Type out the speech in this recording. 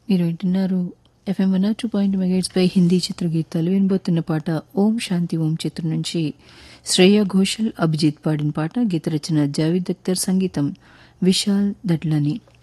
మీరు వింటున్నారు ఎఫ్ఎం 102.8 పై హిందీ చిత్రగీతాలు. వినబోతున్న పాట ఓం శాంతి ఓం చిత్రం నుంచి శ్రేయా ఘోషల్, అభిజిత్ పాడిన పాట. గీత రచన జావేద్ అఖ్తర్, సంగీతం విశాల్ దడ్లాని.